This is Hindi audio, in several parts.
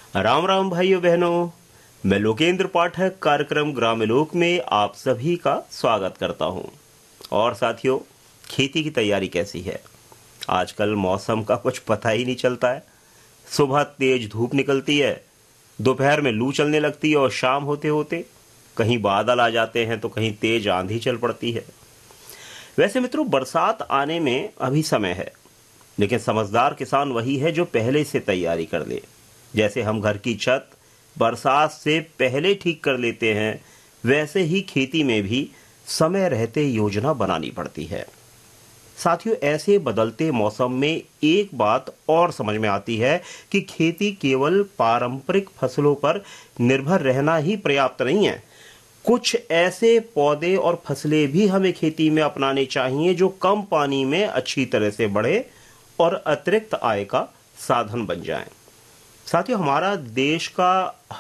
राम राम भाइयों बहनों, मैं लोकेंद्र पाठक कार्यक्रम ग्रामीणलोक में आप सभी का स्वागत करता हूं। और साथियों, खेती की तैयारी कैसी है? आजकल मौसम का कुछ पता ही नहीं चलता है। सुबह तेज धूप निकलती है, दोपहर में लू चलने लगती है और शाम होते होते कहीं बादल आ जाते हैं तो कहीं तेज आंधी चल पड़ती है। वैसे मित्रों, बरसात आने में अभी समय है, लेकिन समझदार किसान वही है जो पहले से तैयारी कर ले। जैसे हम घर की छत बरसात से पहले ठीक कर लेते हैं, वैसे ही खेती में भी समय रहते योजना बनानी पड़ती है। साथियों, ऐसे बदलते मौसम में एक बात और समझ में आती है कि खेती केवल पारंपरिक फसलों पर निर्भर रहना ही पर्याप्त नहीं है। कुछ ऐसे पौधे और फसलें भी हमें खेती में अपनाने चाहिए जो कम पानी में अच्छी तरह से बढ़े और अतिरिक्त आय का साधन बन जाएं। साथियों, हमारा देश का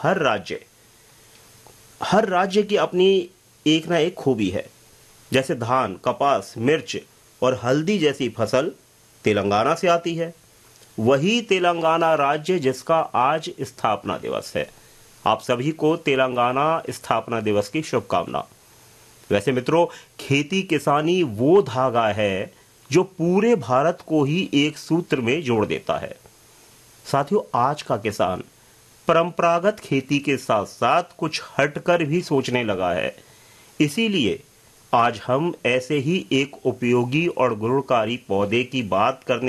हर राज्य की अपनी एक ना एक खूबी है। जैसे धान, कपास, मिर्च और हल्दी जैसी फसल तेलंगाना से आती है। वही तेलंगाना राज्य जिसका आज स्थापना दिवस है। आप सभी को तेलंगाना स्थापना दिवस की शुभकामना। वैसे मित्रों, खेती किसानी वो धागा है जो पूरे भारत को ही एक सूत्र में जोड़ देता है। साथियों, आज का किसान परंपरागत खेती के साथ साथ कुछ हटकर भी सोचने लगा है। इसीलिए आज हम ऐसे ही एक उपयोगी और गुणकारी पौधे की बात करने